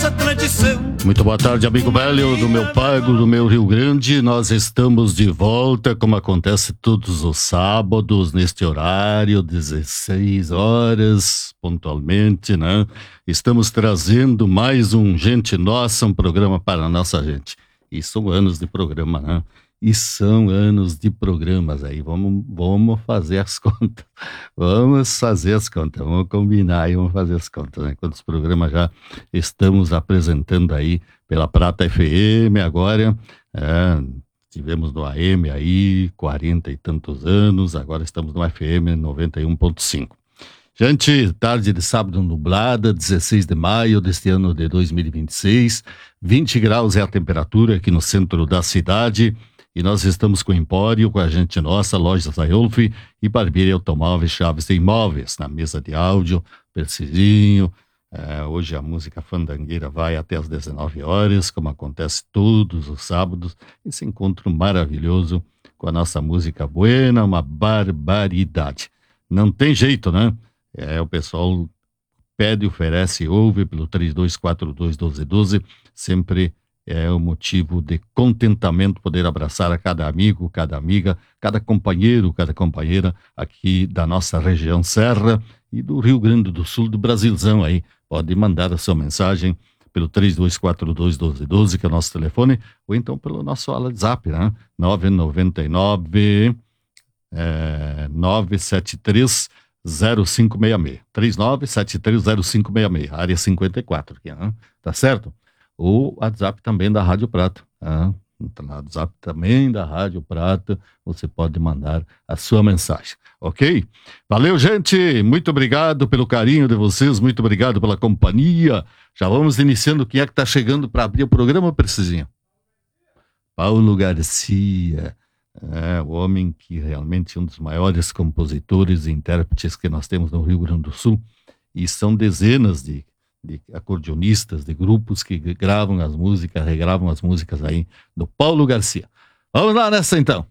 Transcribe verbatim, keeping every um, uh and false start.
Muito boa tarde, amigo velho do meu pago, do meu Rio Grande. Nós estamos de volta, como acontece todos os sábados, neste horário, dezesseis horas, pontualmente, né? Estamos trazendo mais um Gente Nossa, um programa para a nossa gente. E são anos de programa, né? E são anos de programas aí. Vamos, vamos fazer as contas. Vamos fazer as contas. Vamos combinar e vamos fazer as contas, né? Quantos programas já estamos apresentando aí pela Prata F M agora. É, tivemos no A M aí quarenta e tantos anos. Agora estamos no F M noventa e um ponto cinco. Gente, tarde de sábado nublada, dezesseis de maio deste ano de dois mil e vinte e seis. vinte graus é a temperatura aqui no centro da cidade. E nós estamos com o Empório, com a Gente Nossa, Lojas Zaiolf e Barbearia Automóveis, Chaves e Imóveis, na mesa de áudio, Percizinho. É, hoje a música fandangueira vai até às dezenove horas, como acontece todos os sábados. Esse encontro maravilhoso com a nossa música buena, uma barbaridade. Não tem jeito, né? É, o pessoal pede, oferece, ouve pelo três dois quatro dois, um dois um dois, sempre é um motivo de contentamento poder abraçar a cada amigo, cada amiga, cada companheiro, cada companheira aqui da nossa região Serra e do Rio Grande do Sul, do Brasilzão aí. Pode mandar a sua mensagem pelo três dois quatro dois, um dois um dois, que é o nosso telefone, ou então pelo nosso WhatsApp, né? nove nove nove, é, nove sete três, zero cinco seis seis. três nove sete três, zero cinco seis seis, área cinquenta e quatro aqui, né? Tá certo? O WhatsApp também da Rádio Prata. Tá? No WhatsApp também da Rádio Prata, você pode mandar a sua mensagem, ok? Valeu, gente! Muito obrigado pelo carinho de vocês, muito obrigado pela companhia. Já vamos iniciando. Quem é que está chegando para abrir o programa, Precisinho? Paulo Garcia, é, o homem que realmente é um dos maiores compositores e intérpretes que nós temos no Rio Grande do Sul, e são dezenas de de acordeonistas, de grupos que gravam as músicas, regravam as músicas aí do Paulo Garcia. Vamos lá nessa então.